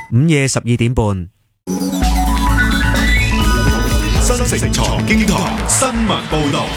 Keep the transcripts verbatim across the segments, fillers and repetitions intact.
午夜十二點半， 新城財經台新聞報道。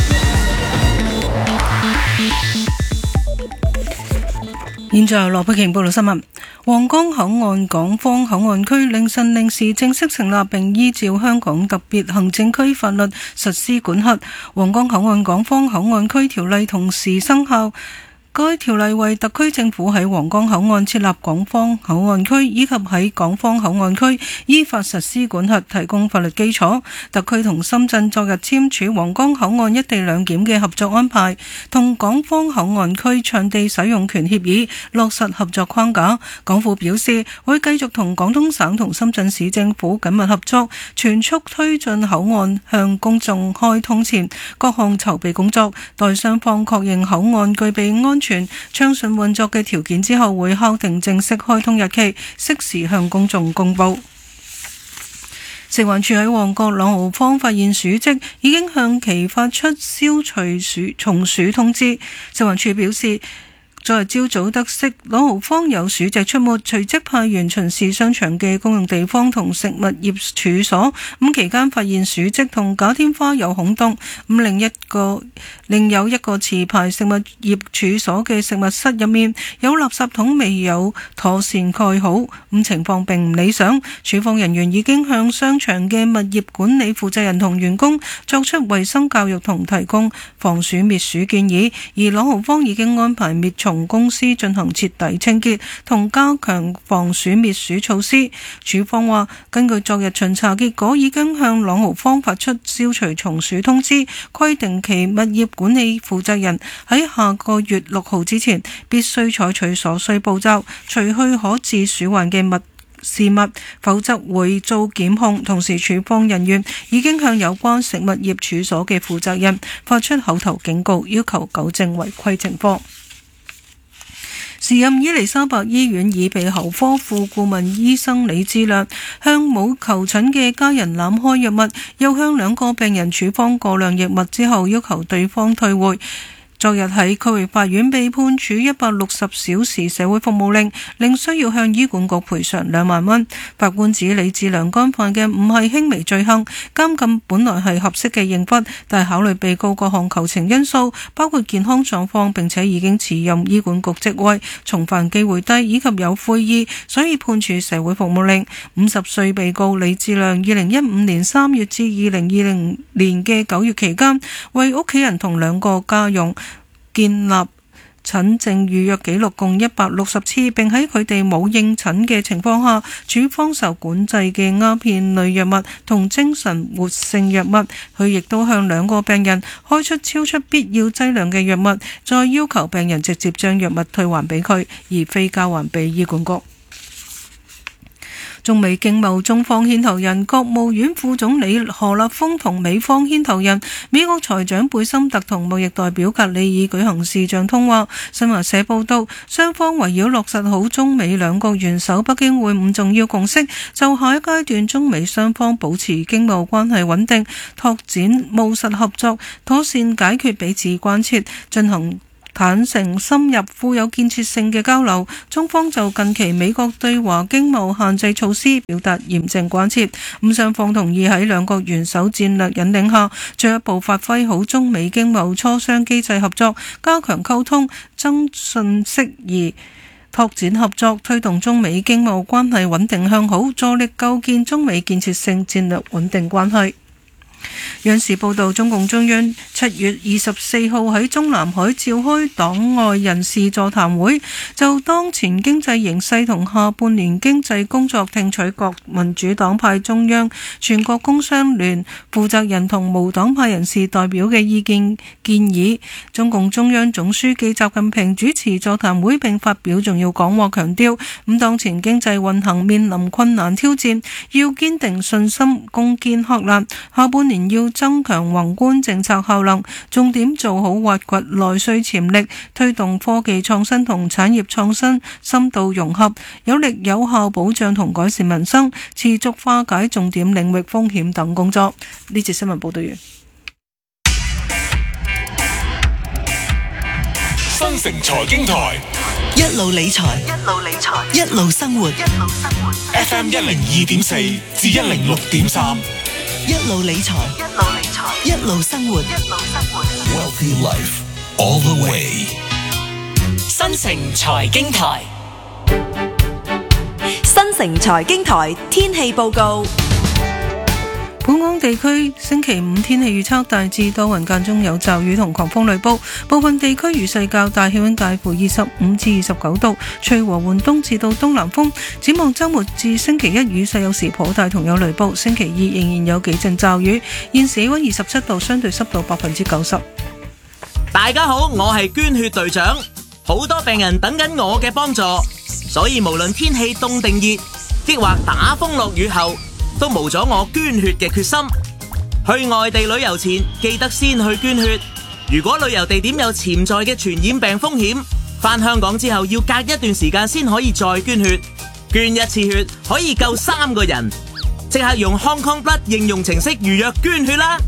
現在由羅碧瓊報道新聞。皇崗口岸港方口岸區凌晨零時正式成立，並依照香港特別行政區法律實施管轄。皇崗口岸港方口岸區條例同時生效。該條例為特區政府喺皇崗口岸設立港方口岸區，以及喺港方口岸區依法實施管轄提供法律基礎。特區同深圳昨日簽署皇崗口岸一地兩檢嘅合作安排，同港方口岸區場地使用權協議，落實合作框架。港府表示會繼續同廣東省同深圳市政府緊密合作，全速推進口岸向公眾開通前各項籌備工作，待雙方確認口岸具備安全暢順運作嘅條件之後，會敲定正式開通日期，適時向公眾公佈。食環署喺旺角朗豪坊發現鼠跡，已經向其發出消除鼠蟲鼠通知。食環署表示，昨日朝早得悉朗豪坊有鼠隻出沒，隨即派員巡視商場嘅公用地方同食物業處所。咁期間發現鼠跡同假天花有孔洞。咁另一個另有一個持牌食物業處所嘅食物室入面有垃圾桶未有妥善蓋好，咁情況並唔理想。處方人員已經向商場嘅物業管理負責人同員工作出衛生教育同提供防鼠滅鼠建議，而朗豪坊已經安排滅蟲公司進行徹底清潔同加強防鼠滅鼠措施。署方話，根據昨日巡查結果，已經向朗豪坊發出消除蟲鼠通知，規定其物業管理負責人喺下個月六號之前必須採取所需步驟，除去可致鼠患嘅物事物，否則會遭檢控。同時，署方人員已經向有關食物業處所嘅負責人發出口頭警告，要求糾正違規情況。時任伊利沙伯醫院耳鼻喉科副顧問醫生李志亮向冇求診嘅家人濫開藥物，又向兩個病人處方過量藥物之後，要求對方退回。昨日喺區域法院被判處一百六十小時社會服務令，另需要向醫管局賠償兩萬蚊。法官指李志良干犯嘅唔係輕微罪行，監禁本來係合適嘅刑罰，但係考慮被告各項求情因素，包括健康狀況，並且已經辭任醫管局職位，重犯機會低，以及有悔意，所以判處社會服務令。五十歲被告李志良，二零一五年三月至二零二零年嘅九月期間，為屋企人同兩個家用建立診症預約記錄共一百六十次，並喺佢哋冇應診嘅情況下，處方受管制嘅鴉片類藥物同精神活性藥物。佢亦都向兩個病人開出超出必要劑量嘅藥物，再要求病人直接將藥物退還俾佢，而非交還俾醫管局。中美經貿中方牽頭人國務院副總理何立峰同美方牽頭人美國財長貝森特同貿易代表格里爾舉行視像通話。新華社報道，雙方圍繞落實好中美兩國元首北京會晤重要共識，就下一階段中美雙方保持經貿關係穩定、拓展務實合作、妥善解決彼此關切、進行坦誠深入富有建設性嘅交流。中方就近期美國對華經貿限制措施表達嚴正關切，咁雙方同意喺兩國元首戰略引領下，進一步發揮好中美經貿磋商機制合作，加強溝通，增信釋疑，拓展合作，推動中美經貿關係穩定向好，助力構建中美建設性戰略穩定關係。央視報道，中共中央七月二十四號喺中南海召開黨外人士座談會，就當前經濟形勢同下半年經濟工作聽取各民主黨派中央、全國工商聯負責人同無黨派人士代表嘅意見建議。中共中央總書記習近平主持座談會並發表重要講話，強調咁當前經濟運行面臨困難挑戰，要堅定信心，攻堅克難。下半年要增強宏觀政策效能，重點做好挖掘內需潛力，推動科技創新同產業創新深度融合，有力有效保障同改善民生，持續化解重點領域風險等工作。呢節新聞報道完。 新城財經台一路理財，一路理財，一路生活，一路生活。 F M 一零二點四至一零六點三， 一路理財，一路理財，一路生活，一路生活。 Wealthy Life all the way。 新城財經台， 新城財經台天氣報告。 本港地區星期五天氣預測大致多雲，間中有驟雨同狂風雷暴，部分地區雨勢較大，氣溫介乎二十五至二十九度，吹和緩東至到東南風。展望周末至星期一雨勢有時頗大同有雷暴，星期二仍然有幾陣驟雨。現時氣溫二十七度，相對濕度百分之九十。 大家好，我係捐血隊長，好多病人等緊我嘅幫助，所以無論天氣凍定熱，抑或打風落雨後，都無咗我捐血嘅決心。去外地旅遊前，記得先去捐血。如果旅遊地點有潛在嘅傳染病風險，返香港之後要隔一段時間先可以再捐血。捐一次血可以救三個人，即刻用 Hong Kong Blood 應用程式預約捐血啦！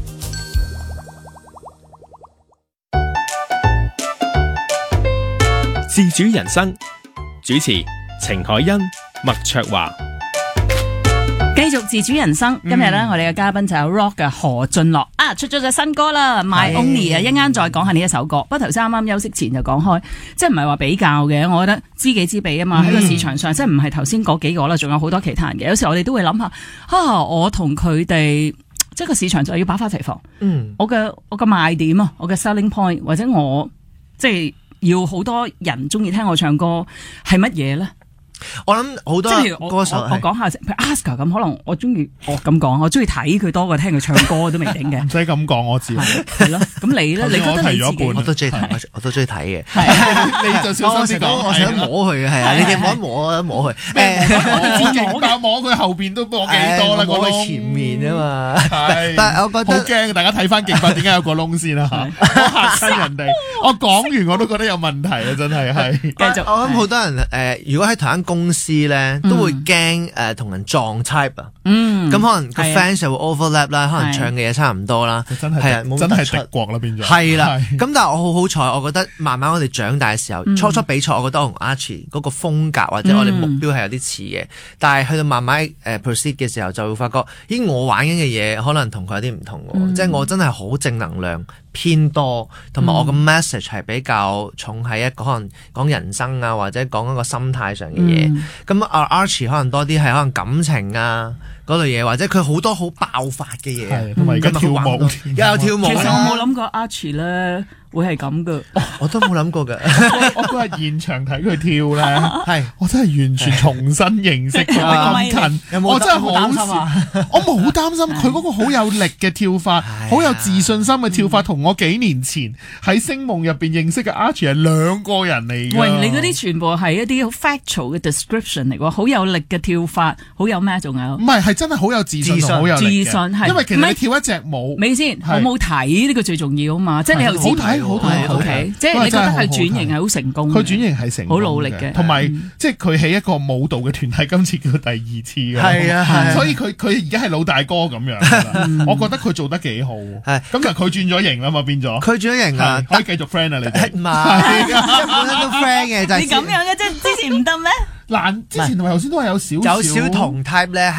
自主人生主持程海欣、麥卓華。 繼續自主人生，今日咧、嗯、我哋嘅嘉賓就有 Rock 嘅何晉樂啊，出咗隻新歌啦 My Only 啊，一陣間再講下呢一首歌。不過頭先啱啱休息前就講開，即係唔係話比較嘅，我覺得知己知彼啊嘛。喺、嗯、個市場上，即係唔係頭先嗰幾個啦，仲有好多其他人嘅。有時我哋都會諗下，啊，我同佢哋即係個市場就要百花齊放。嗯，我嘅我嘅賣點啊，我嘅 selling point 或者我即係要好多人中意聽我唱歌係乜嘢咧？ 我諗好多歌手， 我我講下先，譬如 Aska 咁，可能我中意我咁講，我中意睇佢多過聽佢唱歌都未定嘅。 唔使咁講，我知係咯。咁你咧？你覺得你自己？ 我都中意睇，我都中意睇嘅。 你就小心啲講， 我想摸佢嘅係啊！你哋摸一摸，摸佢。 誒，但摸佢後邊都摸幾多啦？ 摸佢前面啊嘛。係，但係我覺得好驚，大家睇翻勁快，點解有個窿先啦？我嚇親人哋。我講完我都覺得有問題啊！真係係。 繼續。 我諗好多人誒，如果喺同一間公司咧，都會驚誒同人撞 type 啊。嗯。咁可能個 fans 就會 overlap 啦，可能唱嘅嘢差唔多啦。 真係係啊，真係敵國啦變咗。 係啦。咁但係我好好彩，我覺得慢慢我哋長大嘅時候，初初比賽，我覺得我同 Archie 嗰個風格或者我哋目標係有啲似嘅。但係去到慢慢誒 proceed 嘅時候，就會發覺，咦，我玩緊嘅嘢可能同佢有啲唔同喎。即係我真係好正能量偏多，同埋我個 message 係比較重喺一個可能講人生啊，或者講一個心態上嘅嘢。咁啊 Archie 可能多啲係可能感情啊嗰類嘢，或者佢好多好爆發嘅嘢， 同埋而家跳舞， 而家有跳舞。 其實我冇諗過 Archie 咧會係咁噶， 我都冇諗過噶。 我嗰日現場睇佢跳咧，係我真係完全重新認識佢咁近，我真係好擔心啊！我冇擔心佢嗰個好有力嘅跳法，好有自信心嘅跳法，同我幾年前喺星夢入邊認識嘅 Archie 係兩個人嚟嘅。 喂，你嗰啲全部係一啲好 factual 嘅 description 嚟喎，好有力嘅跳法，好有咩仲有？ 唔係，係真係好有自信，好有力嘅。自信係，因為其實你跳一隻舞， 咪先好冇睇呢個最重要啊嘛！即係你又知好睇，好睇，好睇。 即係你覺得佢轉型係好成功， 佢轉型係成功， 好努力嘅， 同埋即係佢喺一個舞蹈嘅團體，今次叫第二次嘅， 係啊， 所以佢佢而家係老大哥咁樣，我覺得佢做得幾好。係咁，就佢轉咗型啦嘛，變咗佢轉咗型啊， 可以繼續 friend 啊，你哋唔係，本身都 friend 嘅，就係你咁樣嘅，即係之前唔得咩？ 嗱，之前同埋頭先都係有少有少同 type 咧。